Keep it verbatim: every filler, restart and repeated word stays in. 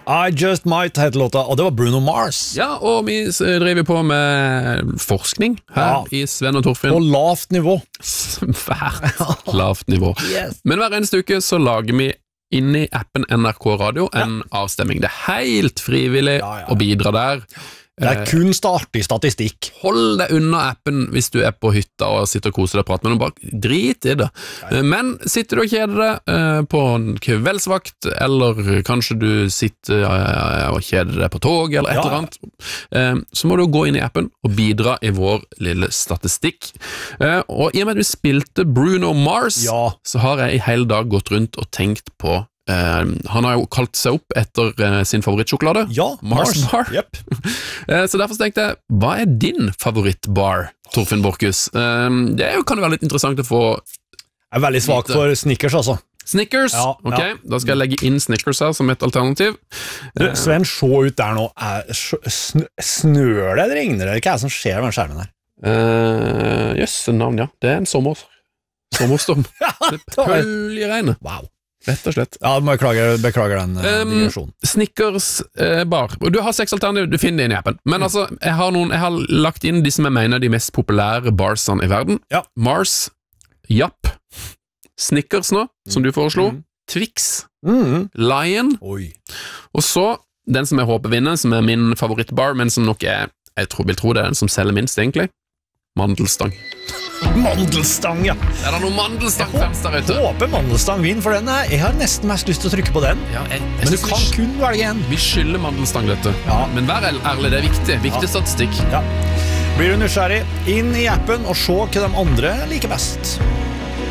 I Just Might het låta, og det var Bruno Mars. Ja, og vi driver på med forskning her Ja. i Sven og Torfinn. På lavt nivå. Svært lavt nivå. Yes. Men hver eneste uke så lager vi inni appen N R K Radio en avstemming. Det er helt frivillig Ja, ja, ja. å bidra der. Det er kun artig statistikk. Hold deg unna appen hvis du er på hytta og sitter og koser deg og prater med noen, bare drit i det. Men sitter du og kjeder deg på en kveldsvakt, eller kanskje du sitter og kjeder deg på tog, eller et Ja. eller annet, så må du gå inn i appen og bidra i vår lille statistikk. Og i og med at vi spilte Bruno Mars, Ja. så har jeg i hele dag gått rundt og tenkt på Uh, han har jo kalt seg opp etter uh, sin favorittsjokolade Ja, Mars, Mars. Bar Yep. uh, Så derfor tenkte jeg, hva er din favorittbar, Torfinn Borchhus? Uh, det er jo, kan jo være litt interessant å få Jeg er veldig svak Lite. for Snickers, altså. Snickers, Ja, ok, ja. da skal jeg legge inn Snickers her som et alternativ. Du, Sven, se ut der nå. Er, sn snør det eller regner det? Hva er det som skjer med den skjermen her? uh, Jøsse navn, ja, det er en sommer sommerstorm. Det pøljeregner, Wow. rett og slett. Ja, beklager, beklager den uh, Um, digresjonen. Snickers eh, bar. Og du har seks alternativer, du finner det inn i appen. Men altså, jeg har, noen, jeg har lagt inn de som jeg mener er de mest populære barsene i verden. Ja. Mars, Japp, Snickers nå, som du foreslo, Mm. Twix, Mm. Lion, Oi. og så den som jeg håper vinner, som er min favorittbar, men som nok er, jeg tror, vil tro det er den som selger minst, egentlig. Mandelstang. Mandelstang, ja. Er det noen mandelstang-fans der ute? Håper mandelstang vinner, for den er, jeg har nesten mest lyst til å trykke på den. Ja, jeg, jeg Men du synes kan vi, kun velge en. vi skylder mandelstang dette. Ja. Men vær ærlig, det er viktig. Viktig statistikk. Ja. Blir du nysgjerrig, inn i appen og se hva de andre liker best.